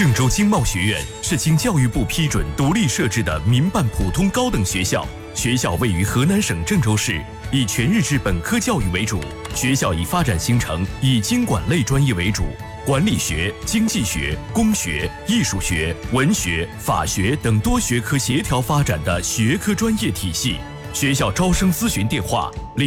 郑州经贸学院是经教育部批准独立设置的民办普通高等学校，学校位于河南省郑州市，以全日制本科教育为主。学校以发展形成以经管类专业为主，管理学、经济学、工学、艺术学、文学、法学等多学科协调发展的学科专业体系。学校招生咨询电话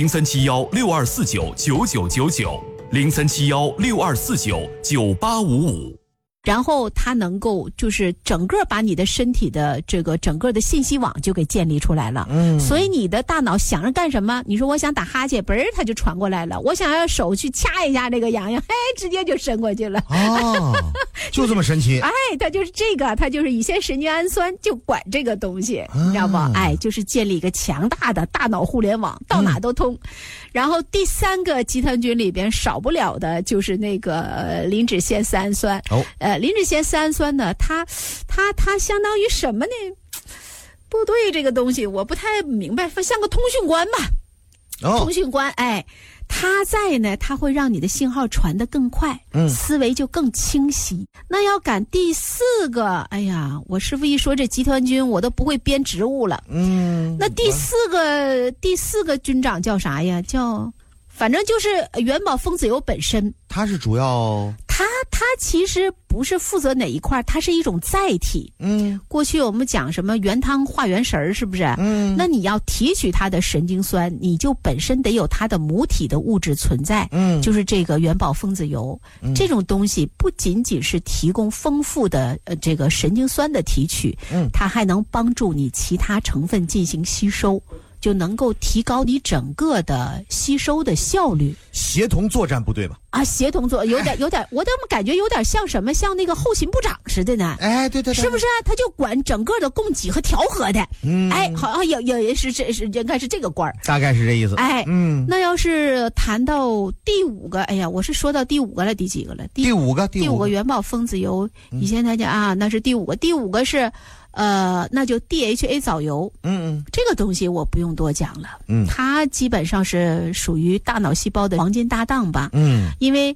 ：0371624999，037162499855。 然后它能够就是整个把你的身体的这个整个的信息网就给建立出来了。所以你的大脑想着干什么，你说我想打哈欠，嘣儿它就传过来了。我想要手去掐一下这个痒痒，直接就伸过去了。 就这么神奇。 它就是这个，它就是乙酰神经氨酸就管这个东西，你知道不？就是建立一个强大的大脑互联网，到哪都通。然后第三个集团军里边少不了的就是那个磷脂酰丝氨酸。磷脂酰丝氨酸呢，它相当于什么呢？部队这个东西我不太明白，像个通讯官吧。通讯官，它在呢，它会让你的信号传得更快，思维就更清晰。那要赶第四个，我师傅一说这集团军，我都不会编职务了。那第四个军长叫啥呀？反正就是元宝分子油本身。它是主要。它其实不是负责哪一块，它是一种载体。过去我们讲什么原汤化原食儿，是不是？那你要提取它的神经酸，你就本身得有它的母体的物质存在。就是这个元宝分子油。这种东西不仅仅是提供丰富的这个神经酸的提取，它还能帮助你其他成分进行吸收。就能够提高你整个的吸收的效率。协同作战部队吧？协同作有点，我怎么感觉有点像什么，像那个后勤部长似的呢？对，是不是？他就管整个的供给和调和的。好像有人是应该是这个官儿，大概是这意思。那要是谈到第五个，我是说到第五个了，第几个了？第五个元宝分子油，以前大家那是第五个，第五个是。那就 DHA 藻油。这个东西我不用多讲了。它基本上是属于大脑细胞的黄金搭档吧。因为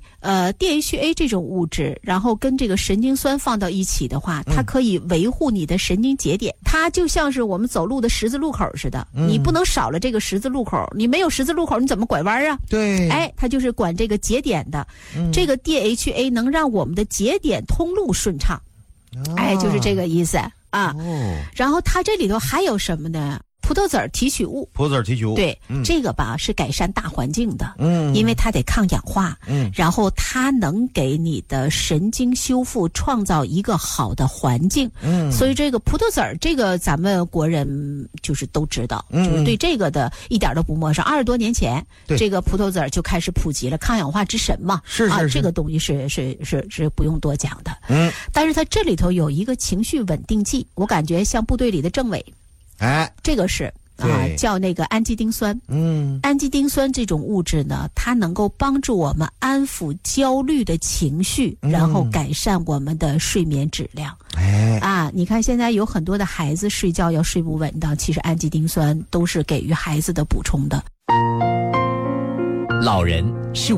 DHA 这种物质，然后跟这个神经酸放到一起的话，它可以维护你的神经节点。它就像是我们走路的十字路口似的，你不能少了这个十字路口，你没有十字路口你怎么拐弯啊？对，它就是管这个节点的。这个 DHA 能让我们的节点通路顺畅。就是这个意思。然后它这里头还有什么呢？葡萄籽提取物。对，这个吧是改善大环境的。因为它得抗氧化。然后它能给你的神经修复创造一个好的环境。所以这个葡萄籽这个咱们国人就是都知道，就是对这个的一点都不陌生。20多年前，这个葡萄籽就开始普及了，抗氧化之神嘛。是这个东西是不用多讲的。但是它这里头有一个情绪稳定剂，我感觉像部队里的政委。这个是叫那个氨基丁酸。氨基丁酸这种物质呢，它能够帮助我们安抚焦虑的情绪，然后改善我们的睡眠质量。你看现在有很多的孩子睡觉要睡不稳当，其实氨基丁酸都是给予孩子的补充的。 老人是